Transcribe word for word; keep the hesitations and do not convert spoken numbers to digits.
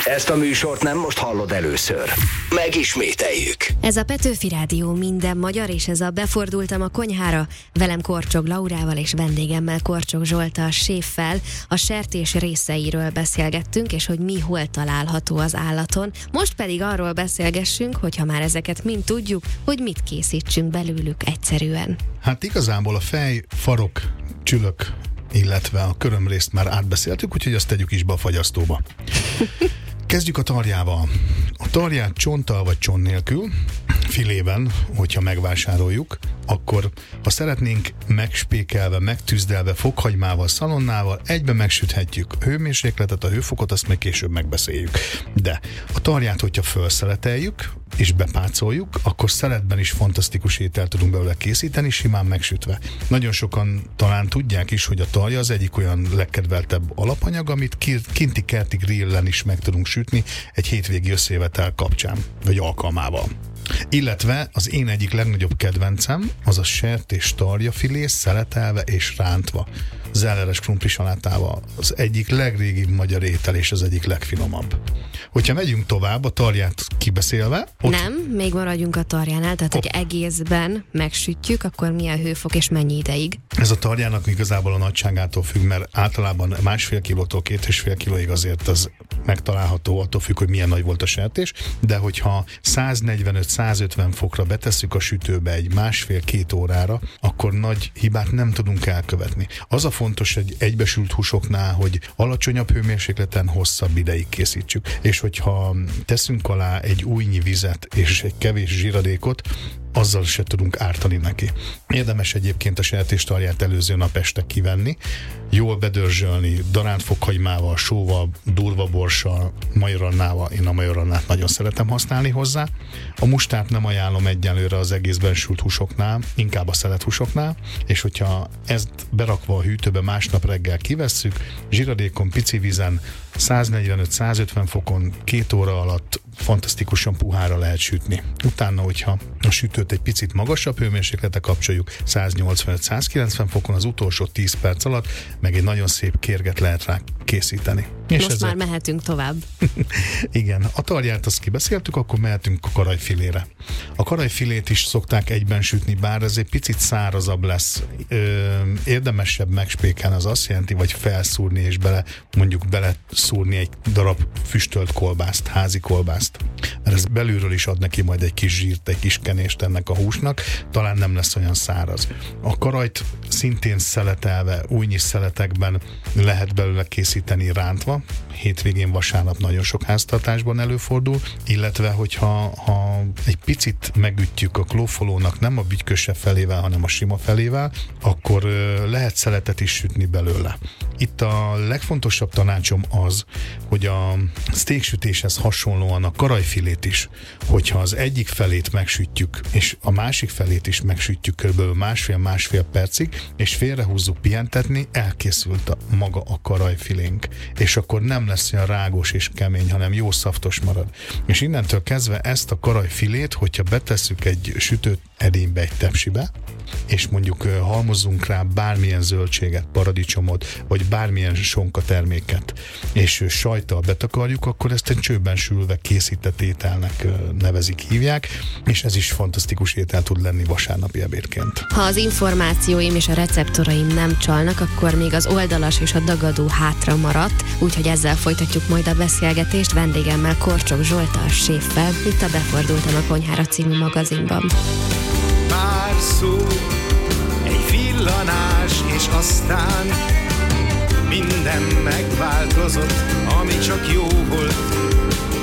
Ezt a műsort nem most hallod először. Megismételjük. Ez a Petőfi Rádió minden magyar, és ez a Befordultam a konyhára. Velem Korcsog Laurával és vendégemmel Korcsog Zsolttal, séffel a sertés részeiről beszélgettünk, és hogy mi hol található az állaton. Most pedig arról beszélgessünk, hogyha már ezeket mind tudjuk, hogy mit készítsünk belőlük egyszerűen. Hát igazából a fej, farok, csülök, illetve a körömrészt már átbeszéltük, úgyhogy azt tegyük is be a fagyasztóba. Kezdjük a tarjával. A tarját csonttal vagy csont nélkül, filében, hogyha megvásároljuk, akkor ha szeretnénk megspékelve, megtűzdelve, fokhagymával, szalonnával, egyben megsüthetjük a hőmérsékletet, a hőfokot, azt meg később megbeszéljük. De a tarját, hogyha felszeleteljük és bepácoljuk, akkor szeletben is fantasztikus ételt tudunk belőle készíteni, simán megsütve. Nagyon sokan talán tudják is, hogy a tarja az egyik olyan legkedveltebb alapanyag, amit kinti kerti grillen is meg tudunk sütni egy hétvégi összejövetel kapcsán, vagy alkalmával. Illetve az én egyik legnagyobb kedvencem az a sertés tarjafilé szeletelve és rántva, zelleres krumpli salátával. Az egyik legrégibb magyar étel és az egyik legfinomabb. Hogyha megyünk tovább, a tarját kibeszélve... Ott... Nem, még maradjunk a tarjánál, tehát hogy egészben megsütjük, akkor milyen hőfok és mennyi ideig? Ez a tarjának igazából a nagyságától függ, mert általában másfél kilótól két és fél kilóig azért az megtalálható, attól függ, hogy milyen nagy volt a sertés, de hogyha száznegyvenöt-százötven fokra betesszük a sütőbe egy másfél-két órára, akkor nagy hibát nem tudunk elkövetni. Az a fontos egy egybesült húsoknál, hogy alacsonyabb hőmérsékleten hosszabb ideig készítsük. És hogyha teszünk alá egy újnyi vizet és egy kevés zsíradékot, azzal se tudunk ártani neki. Érdemes egyébként a sertéstarját előző nap este kivenni, jól bedörzsölni, darált fokhagymával, sóval, durvaborssal, majorannával. Én a majorannát nagyon szeretem használni hozzá. A mustát nem ajánlom egyenlőre az egészben sült húsoknál, inkább a szelethúsoknál, és hogyha ezt berakva a hűtőbe másnap reggel kivesszük, zsíradékon, pici vízen, száznegyvenöt-százötven fokon két óra alatt fantasztikusan puhára lehet sütni. Utána, hogyha a sütőt egy picit magasabb hőmérséklete kapcsoljuk, száznyolcvanöt-százkilencven fokon az utolsó tíz perc alatt meg egy nagyon szép kérget lehet rá készíteni. És most ezzel... már mehetünk tovább. Igen, a tarját azt kibeszéltük, akkor mehetünk a karajfilére. A karajfilét is szokták egyben sütni, bár ez egy picit szárazabb lesz. Ö, érdemesebb megspékelni, az azt jelenti, vagy felszúrni és bele, mondjuk bele szúrni egy darab füstölt kolbászt, házi kolbászt. Mert ez belülről is ad neki majd egy kis zsírt, egy kis kenést ennek a húsnak, talán nem lesz olyan száraz. A karajt szintén szeletelve, újnyi szeletekben lehet belőle készíteni rántva, hétvégén, vasárnap nagyon sok háztartásban előfordul, illetve hogyha ha egy picit megütjük a klófolónak nem a bütyköse felével, hanem a sima felével, akkor lehet szeletet is sütni belőle. Itt a legfontosabb tanácsom az, hogy a steaksütéshez hasonlóan a karajfilét is, hogyha az egyik felét megsütjük, és a másik felét is megsütjük körülbelül másfél-másfél percig, és félrehúzzuk pihentetni, elkészült a maga a karajfilénk. És akkor nem lesz olyan rágós és kemény, hanem jó szaftos marad. És innentől kezdve ezt a karajfilét, hogyha betesszük egy sütőt edénybe, egy tepsibe, és mondjuk halmozzunk rá bármilyen zöldséget, paradicsomot, vagy bármilyen sonka terméket, és sajttal betakarjuk, akkor ezt egy csőben sülve készített ételnek nevezik, hívják, és ez is fantasztikus étel tud lenni vasárnapi ebédként. Ha az információim és a receptoraim nem csalnak, akkor még az oldalas és a dagadó hátra maradt, úgyhogy ezzel folytatjuk majd a beszélgetést vendégemmel, Korcsog Zsolttal, séffel, itt a Befordultam a konyhára című magazinban. Pár szó, egy villanás, és aztán minden megváltozott, ami csak jó volt.